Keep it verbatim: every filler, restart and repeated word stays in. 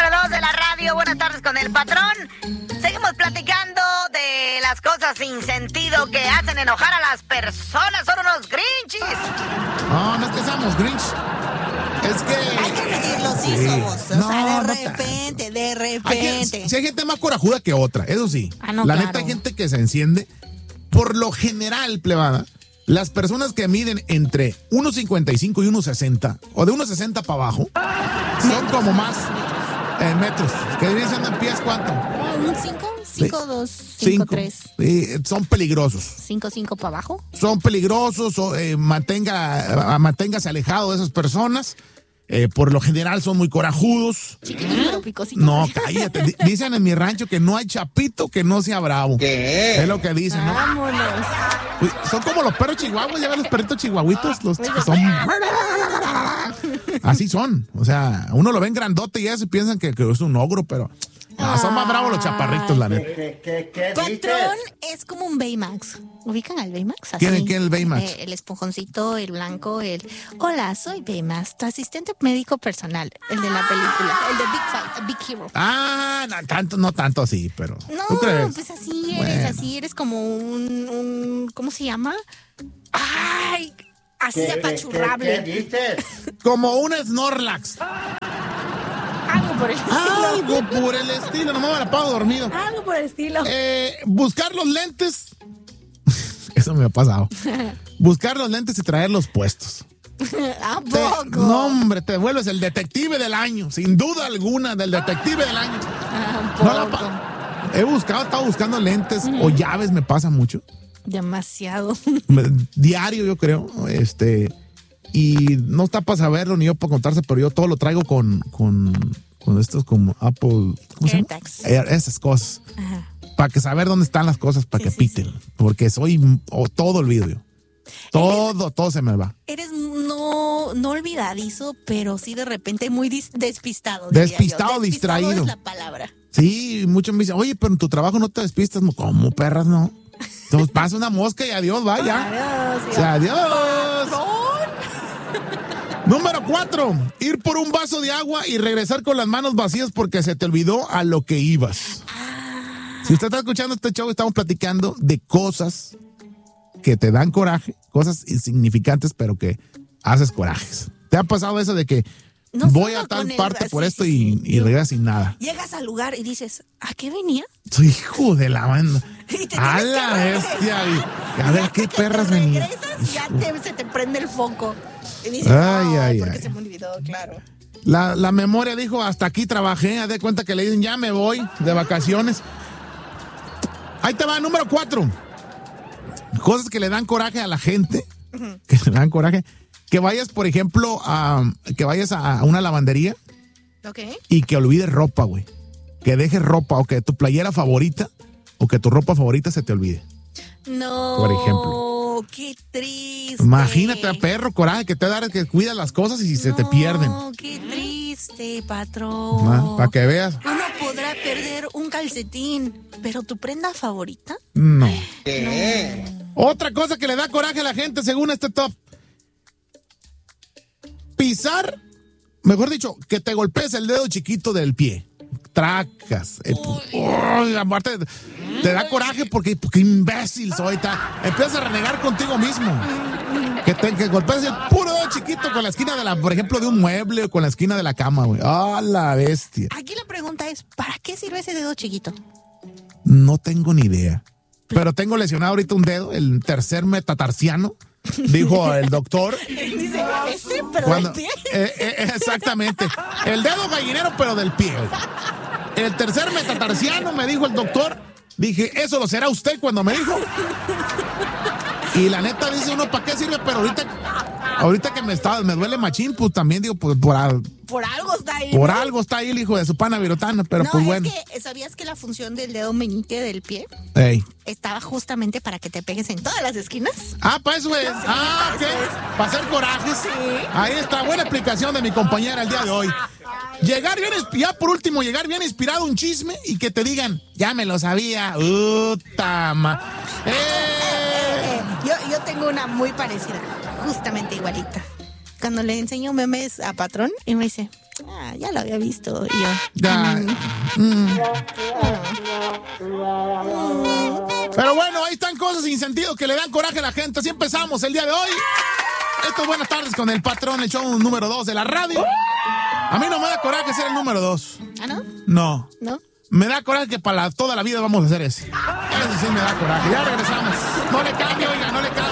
número dos de la radio. Buenas tardes con el patrón. Seguimos platicando de las cosas sin sentido que hacen enojar a las personas. Son unos grinchis. No, no es que seamos grinch. Es que... Hay que medirlo, sí, sí somos. O no, sea, de no repente, tanto. de repente. Hay que, si hay gente más corajuda que otra, eso sí. Ah, no, la claro. neta hay gente que se enciende. Por lo general, plebada, las personas que miden entre uno cincuenta y cinco y uno sesenta, o de uno sesenta para abajo, son como más eh, metros. Que vienen siendo en pies, ¿cuánto? ¿Un cinco? ¿cinco, dos, cinco, tres? Sí, son peligrosos. ¿cinco, cinco para abajo? Son peligrosos, o, eh, mantenga, manténgase alejado de esas personas. Eh, por lo general son muy corajudos. Chiquitos pero picositos. No, cállate. D- Dicen en mi rancho que no hay chapito que no sea bravo. ¿Qué? Es lo que dicen, ¿no? Vámonos. Uy, son como los perros chihuahuas, ya ven los perritos chihuahuitos, los que son... Así son. O sea, uno lo ven grandote y ya se piensan que, que es un ogro, pero... No, son más bravos los chaparritos, la neta. ¿Qué, qué, qué Patrón dices? es como un Baymax. ¿Ubican al Baymax? Así. ¿Quién- quién es el Baymax? Eh, el esponjoncito, el blanco, el... Hola, soy Baymax, tu asistente médico personal. El de la película, el de Big Fight, Big Hero. Ah, no tanto, no tanto así, pero... No, ¿tú crees? pues así eres, Bueno. así eres como un, un... ¿Cómo se llama? ¡Ay! Así ¿Qué, qué, apachurrable. qué dices? Como un Snorlax. Algo por el estilo. Algo por el estilo, nomás me la pago dormido. Algo por el estilo. Eh, buscar los lentes. Eso me ha pasado. Buscar los lentes y traerlos puestos. ¿A Te- poco? no, hombre, te vuelves el detective del año, sin duda alguna, del detective del año. ¿A No la poco? pa- He buscado, he estado buscando lentes o llaves, me pasa mucho. Demasiado. Me- Diario, yo creo. Este. Y no está para saberlo ni yo para contarse, pero yo todo lo traigo con, con, con estos como Apple. ¿Cómo se llama? AirTags. Air- esas cosas. Ajá. Para que saber dónde están las cosas, para Sí, que sí, piten. sí. Porque soy. O todo olvido yo. Todo, todo se me va. Eres no, no olvidadizo, pero sí de repente muy dis- despistado. diría yo. Despistado, distraído. es la palabra. Sí, muchos me dicen, oye, pero en tu trabajo no te despistas. ¿Cómo, perras, no? Entonces pasa una mosca y adiós, vaya. Adiós. O sea, adiós. Patrón. Número cuatro, ir por un vaso de agua y regresar con las manos vacías porque se te olvidó a lo que ibas. Si usted está escuchando este show, estamos platicando de cosas que te dan coraje, cosas insignificantes, pero que haces corajes. ¿Te ha pasado eso de que No voy solo a tal con el- parte por sí, esto sí, y, sí. y regresas sin nada? Llegas al lugar y dices, ¿a qué venía? Soy hijo de la banda. Y te A tienes que la regresar. bestia. y- A ver, Ya ¿qué que perras te venían? regresas, ya te- se te prende el foco. Y dices, Ay, ay, ay, porque ay. se me olvidó, claro. La, la memoria dijo, hasta aquí trabajé, haz de cuenta que le dicen, ya me voy de vacaciones. Ahí te va, número cuatro. Cosas que le dan coraje a la gente, que le dan coraje. Que vayas, por ejemplo, a, que vayas a una lavandería Ok. y que olvides ropa, güey. Que dejes ropa o que tu playera favorita o que tu ropa favorita se te olvide. No. Por ejemplo. Qué triste. Imagínate, perro, coraje que te da que cuidas las cosas y se te pierden. No, qué triste, patrón. Para que veas. Uno podrá perder un calcetín, pero tu prenda favorita. No. ¿Qué? Otra cosa que le da coraje a la gente según este top. Pisar, mejor dicho, que te golpees el dedo chiquito del pie. Tracas. Eh, uy, aparte, te da coraje porque, porque imbécil soy. Ta, empiezas a renegar contigo mismo. Que te que golpees el puro dedo chiquito con la esquina de la, por ejemplo, de un mueble o con la esquina de la cama, güey. ¡Ah, la bestia! Aquí la pregunta es, ¿para qué sirve ese dedo chiquito? No tengo ni idea. Pero tengo lesionado ahorita un dedo, el tercer metatarsiano, dijo el doctor. Dice, este, pero Cuando- del pie. eh, eh, exactamente. El dedo gallinero, pero del pie. El tercer metatarsiano, me dijo el doctor. Dije, eso lo será usted cuando me dijo. Y la neta dice uno, ¿para qué sirve? Pero ahorita, ahorita que me está, me duele machín, pues también digo, pues por, al- Por algo está ahí. por ¿no? algo está ahí el hijo de su pana virotana, pero no, pues es bueno. que, ¿sabías que la función del dedo meñique del pie Ey. estaba justamente para que te pegues en todas las esquinas? Ah, para eso es. Ah, ok. Para hacer corajes. Ahí está, buena explicación de mi compañera el día de hoy. Llegar bien, insp- ya por último, llegar bien inspirado un chisme y que te digan, ya me lo sabía. Uta, ma. ¡Eh! Eh, yo, yo tengo una muy parecida, justamente igualita. Cuando le enseño memes a Patrón y me dice, Ah, ya lo había visto y yo. Ya. Mm. Pero bueno, ahí están cosas sin sentido que le dan coraje a la gente. Así empezamos el día de hoy. Esto es Buenas Tardes con el Patrón, el show número dos de la radio. A mí no me da coraje ser el número dos. ¿Ah, no? No. ¿No? Me da coraje que para la, toda la vida vamos a hacer ese. Eso sí me da coraje. Ya regresamos. No le cambie, oiga, no le cambie.